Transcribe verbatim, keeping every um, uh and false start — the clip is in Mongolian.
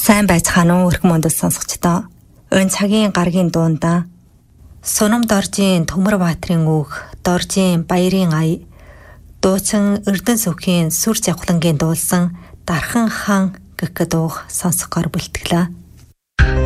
Сайн байцгаана уу өрх мөндөл сонсогчдоо. Энэ цагийн гаргийн дуунда Сунам Доржийн Төмөр Баатрин үг, Доржийн Баярын ая, дуучин Эрдэнэ сүхийн Сүр Жавхлангийн дуулсан Дархан хаан гэх дууг сонсохоор бэлтгэлээ.